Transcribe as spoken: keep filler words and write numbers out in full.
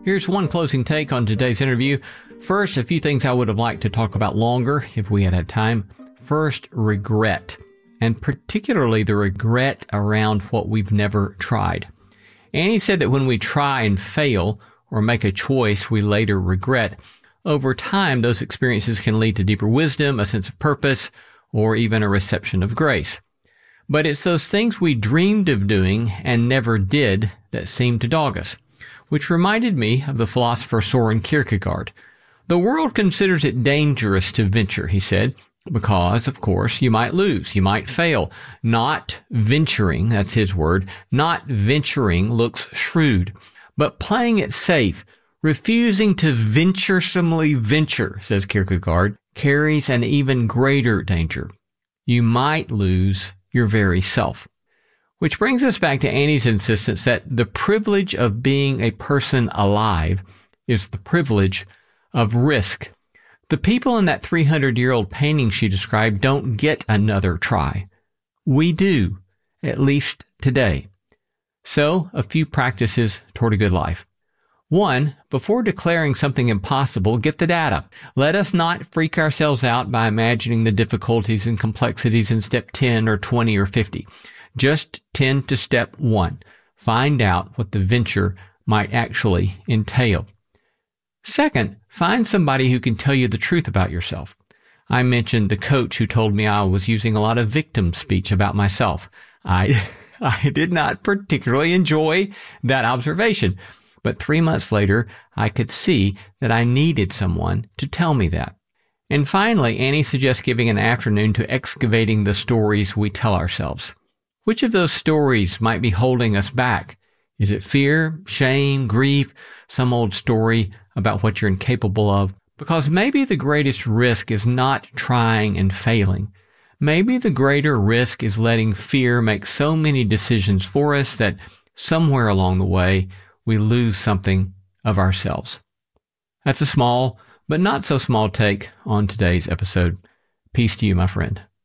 Here's one closing take on today's interview. First, a few things I would have liked to talk about longer if we had had time. First, regret, and particularly the regret around what we've never tried. Annie said that when we try and fail or make a choice we later regret, over time those experiences can lead to deeper wisdom, a sense of purpose, or even a reception of grace. But it's those things we dreamed of doing and never did that seem to dog us, which reminded me of the philosopher Soren Kierkegaard. The world considers it dangerous to venture, he said, because, of course, you might lose, you might fail. Not venturing, that's his word, not venturing looks shrewd, but playing it safe, refusing to venturesomely venture, says Kierkegaard, carries an even greater danger. You might lose your very self. Which brings us back to Annie's insistence that the privilege of being a person alive is the privilege of risk. The people in that three hundred year old painting she described don't get another try. We do, at least today. So, a few practices toward a good life. One, before declaring something impossible, get the data. Let us not freak ourselves out by imagining the difficulties and complexities in step ten or twenty or fifty. Just tend to step one. Find out what the venture might actually entail. Second, find somebody who can tell you the truth about yourself. I mentioned the coach who told me I was using a lot of victim speech about myself. I, I did not particularly enjoy that observation. But three months later, I could see that I needed someone to tell me that. And finally, Annie suggests giving an afternoon to excavating the stories we tell ourselves. Which of those stories might be holding us back? Is it fear, shame, grief, some old story about what you're incapable of? Because maybe the greatest risk is not trying and failing. Maybe the greater risk is letting fear make so many decisions for us that somewhere along the way, we lose something of ourselves. That's a small, but not so small take on today's episode. Peace to you, my friend.